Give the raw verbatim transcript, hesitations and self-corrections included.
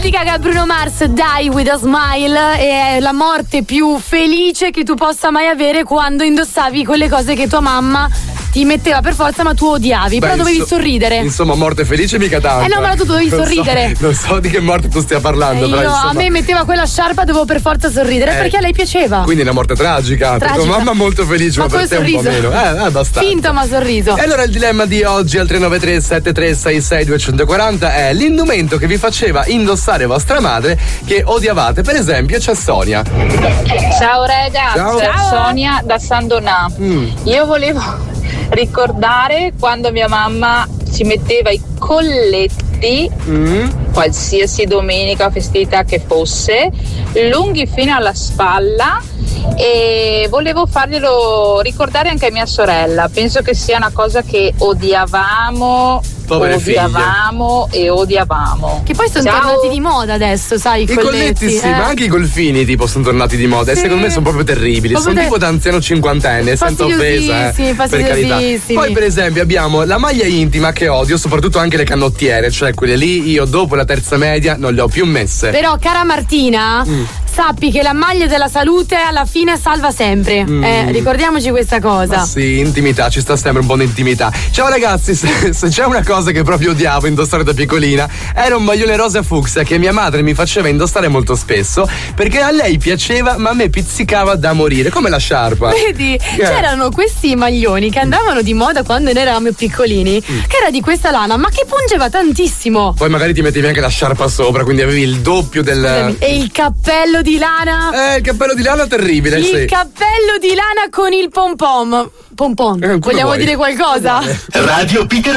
Lady Gaga, Bruno Mars, Die with a Smile, è la morte più felice che tu possa mai avere quando indossavi quelle cose che tua mamma ti metteva per forza ma tu odiavi. Beh, però dovevi inso- sorridere. Insomma, morte felice mica tanto. Eh no, ma tu dovevi non sorridere. So, non so di che morte tu stia parlando. Eh, però io, insomma... a me metteva quella sciarpa, dovevo per forza sorridere eh, perché a lei piaceva. Quindi una morte tragica. tragica. Tua mamma molto felice, ma, ma per te sorriso. un po' meno. Eh, abbastanza. Finto ma sorriso. E allora il dilemma di oggi al tre nove tre sette tre sei sei due quattro zero è l'indumento che vi faceva indossare vostra madre che odiavate. Per esempio c'è Sonia. Ciao ragazzi, Ciao. Ciao. Sonia da San Donà. Mm. Io volevo ricordare quando mia mamma ci metteva i colletti mm. qualsiasi domenica o festività che fosse, lunghi fino alla spalla, e volevo farglielo ricordare anche a mia sorella. Penso che sia una cosa che odiavamo. Povere odiavamo figlie. e odiavamo. Che poi sono Ciao. tornati di moda adesso, sai, i, I colletti, colletti sì, eh. ma anche i golfini tipo sono tornati di moda sì. e secondo me sono proprio terribili. Proprio sono ter- tipo da anziano cinquantenne, senza offesa, eh, per carità. Poi per esempio abbiamo la maglia intima che odio, soprattutto anche le canottiere, cioè quelle lì io dopo la terza media non le ho più messe. Però cara Martina, mm. sappi che la maglia della salute alla fine salva sempre. Mm. Eh, ricordiamoci questa cosa. Ma sì, intimità, ci sta sempre un po' di intimità. Ciao ragazzi, se, se c'è una cosa che proprio odiavo indossare da piccolina era un maglione rosa fucsia che mia madre mi faceva indossare molto spesso perché a lei piaceva ma a me pizzicava da morire, come la sciarpa. Vedi, yeah. C'erano questi maglioni che andavano di moda quando noi eravamo piccolini, mm. che era di questa lana ma che pungeva tantissimo. Poi magari ti mettevi anche la sciarpa sopra, quindi avevi il doppio del... Scusami, e il cappello di lana? Eh, il cappello di lana terribile, il sì. Il cappello di lana con il pom pom. Pom pom. Eh, Vogliamo vuoi? dire qualcosa? Radio Peter